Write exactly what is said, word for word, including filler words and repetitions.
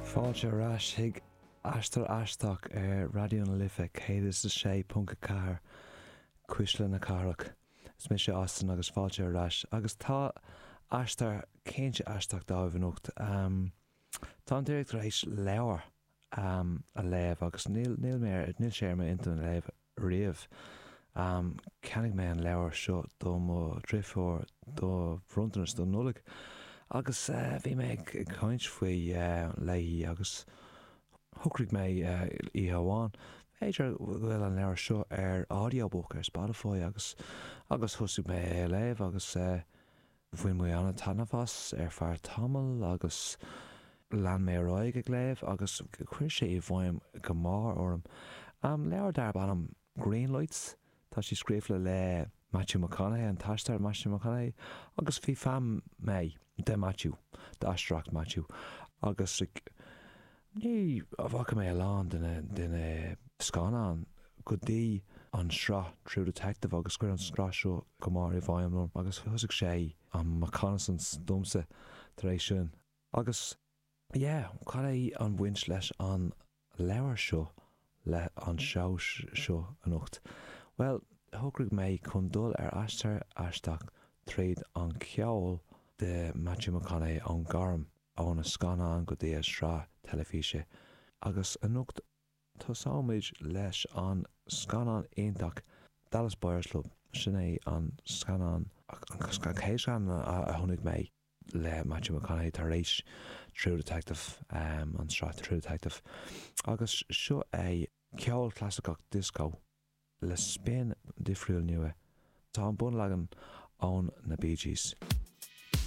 Fáilte arás hiag astar aisteach ar Radio na Lifa céad is sé punca car Cuisle na Carach. Is mé sé astan agus fáilte arás agus tá astar céinte aisteach dá bhanocht. Um, tá an deireacht éis leabhar um, a léamh agus níl níl mé níl sé mé inta an léamh riamh. Um, Ceannig mé an leabhar seo dó mo drifór dó frontanas dó nulaigh. Agus uh, bhí mé ag caint faoi uh, lei agus thucraigh mé uh, i Hamháin. Féidir bhfuil an leabhar seo ar audiobook ar Spotify agus agus thusú mé é léamh agus uh, bhuain mé anna tanafas ar fear tamil agus lean mé roiig ag léamh agus chuir sé i bhaim go mar orm. Um, leabhar darb anam Greenlights, tá sí scríomhla le Matthew McConaughey an taistar Matthew McConaughey agus bhí fam mé de Matthew, de astracht Matthew agus ní a bhacha mé lán duna scanán go dtí an sra True Detective agus cuir an sra seo go mar i bhaim lorm agus thusaigh sé an McConaughey's dumsa tar éis sin agus yeah, cad é an bhaint leis an leabhar seo le an seos seo an ucht. Well, thugraigh mé chun dul ar astar aisteach tríd an ceol de Matthew McConaughey an garm ón na scanán go dtí srá telefíse agus an ucht tá sámid leis an scanán aontaach Dallas Buyers Club sin é an scanán agus chéis an a thunig mé le Matthew McConaughey tar éis True Detective um, an srá True Detective agus seo é ceol clásicach disco le spin difriúil nua. Tá an bun legan ón na Bee Gees.